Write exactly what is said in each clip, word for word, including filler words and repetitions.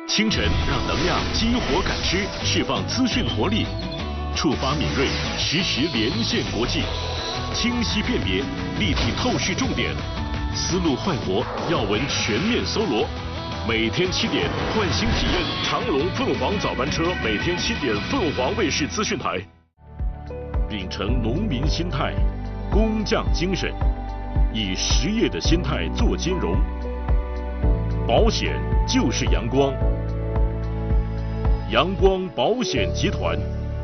清晨让能量激活感知，释放资讯活力，触发敏锐，实时连线国际，清晰辨别，立体透视重点，思路焕活，要闻全面搜罗。每天七点，换新体验长龙凤凰早班车，每天七点，凤凰卫视资讯台。秉承农民心态，工匠精神，以实业的心态做金融。保险就是阳光，阳光保险集团。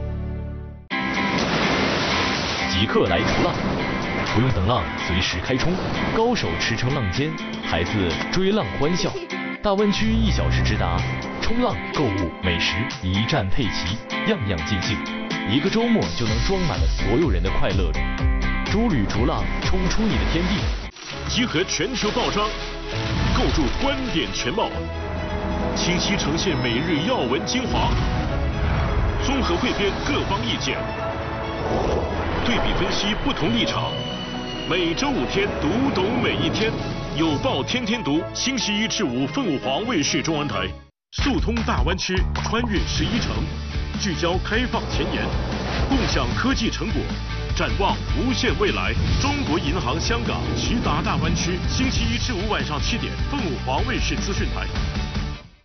即刻来冲浪，不用等浪，随时开冲，高手驰骋浪尖，孩子追浪欢笑。大湾区一小时直达，冲浪、购物、美食一站配齐，样样尽兴。一个周末就能装满了所有人的快乐里。诸旅逐浪，冲出你的天地。 集合全球报章，构筑观点全貌，清晰呈现每日要闻精华，综合汇编各方意见，对比分析不同立场。每周五天，读懂每一天。有报天天读，星期一至五，凤凰卫视中文台。速通大湾区，穿越十一城，聚焦开放前沿，共享科技成果，展望无限未来。中国银行香港直达大湾区，星期一至五晚上七点，凤凰卫视资讯台。